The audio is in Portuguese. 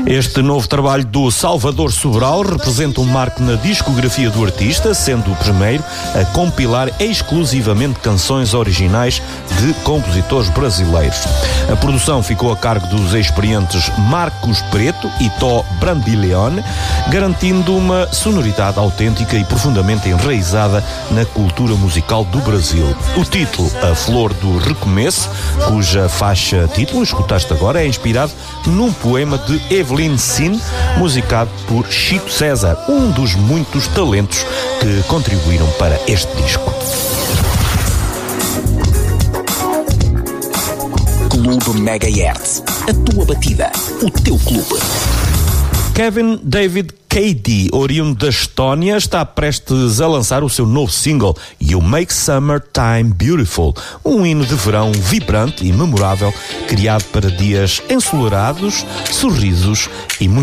Este novo trabalho do Salvador Sobral representa um marco na discografia do artista, sendo o primeiro a compilar exclusivamente canções originais de compositores brasileiros. A produção ficou a cargo dos experientes Marcos Preto e Tó Brandilione, garantindo uma sonoridade autêntica e profundamente enraizada na cultura musical do Brasil. O título, A Flor do Recomeço, cuja faixa título escutaste agora, é inspirado num poema de Evelyn Sin, musicado por Chico César, um dos muitos talentos que contribuíram para este disco. Clube Megahertz, a tua batida, o teu clube. Kevin David Cady, oriundo da Estónia, está prestes a lançar o seu novo single You Make Summertime Beautiful, um hino de verão vibrante e memorável, criado para dias ensolarados, sorrisos e muito